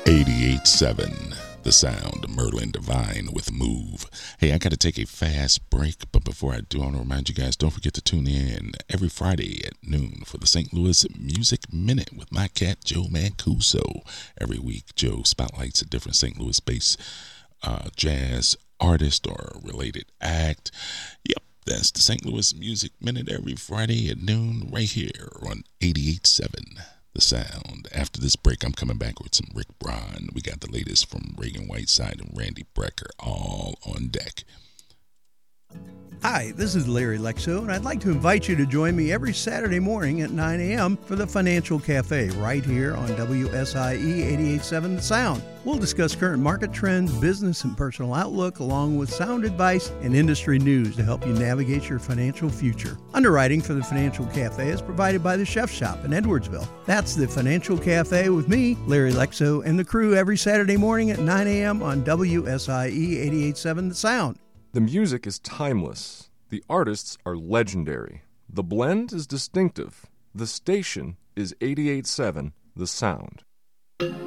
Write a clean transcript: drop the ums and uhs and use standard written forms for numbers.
88.7 The Sound, Merlin Divine with Move. Hey, I got to take a fast break, but before I do, I want to remind you guys, don't forget to tune in every Friday at noon for the St. Louis Music Minute with my cat, Joe Mancuso. Every week, Joe spotlights a different St. Louis-based jazz artist or related act. Yep, that's the St. Louis Music Minute every Friday at noon right here on 88.7 The Sound. After this break, I'm coming back with some Rick Braun. We got the latest from Reagan Whiteside and Randy Brecker all on deck. Hi, this is Larry Lexo, and I'd like to invite you to join me every Saturday morning at 9 a.m. for the Financial Cafe right here on WSIE 88.7 The Sound. We'll discuss current market trends, business and personal outlook, along with sound advice and industry news to help you navigate your financial future. Underwriting for the Financial Cafe is provided by the Chef Shop in Edwardsville. That's the Financial Cafe with me, Larry Lexo, and the crew every Saturday morning at 9 a.m. on WSIE 88.7 The Sound. The music is timeless. The artists are legendary. The blend is distinctive. The station is 88.7 The Sound.